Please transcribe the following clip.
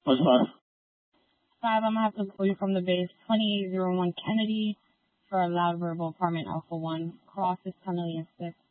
What's 5? 5, I'm going to have to pull you from the base. 2801 Kennedy for a loud verbal apartment Alpha 1. Cross is 10,006,000.